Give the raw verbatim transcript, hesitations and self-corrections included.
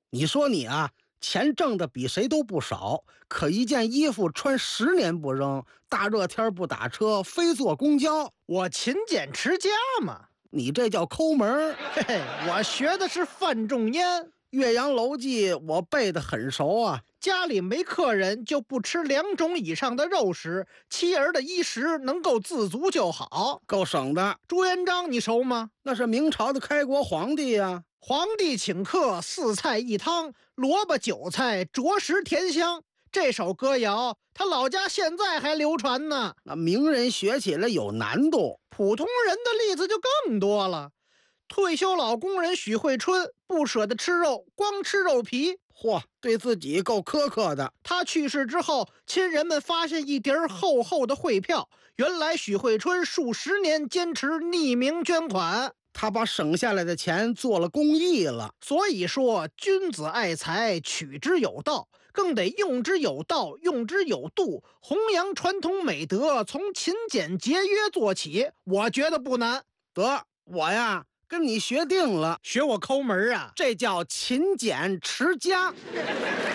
你说你啊，钱挣的比谁都不少，可一件衣服穿十年不扔，大热天不打车，非坐公交。 我勤俭持家嘛。 你这叫抠门儿。 嘿嘿，我学的是范仲淹。 岳阳楼记我背得很熟啊。 家里没客人就不吃两种以上的肉食，妻儿的衣食能够自足就好， 够省的。 朱元璋你熟吗？ 那是明朝的开国皇帝呀、啊。 皇帝请客，四菜一汤，萝卜韭菜着实甜香。这首歌谣他老家现在还流传呢。 那名人学起来有难度， 普通人的例子就更多了。退休老工人许惠春不舍得吃肉，光吃肉皮， 嚯，对自己够苛刻的。 他去世之后，亲人们发现一叠厚厚的汇票，原来许惠春数十年坚持匿名捐款， 他把省下来的钱做了公益了。 所以说，君子爱财，取之有道，更得用之有道，用之有度，弘扬传统美德，从勤俭节约做起，我觉得不难。 得，我呀跟你学定了， 学我抠门啊， 这叫勤俭持家。